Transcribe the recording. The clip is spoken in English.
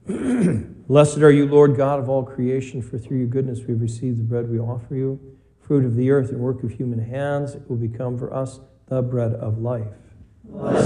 Blessed are you, Lord God of all creation, for through your goodness we have received the bread we offer you, fruit of the earth and work of human hands. It will become for us the bread of life. Blessed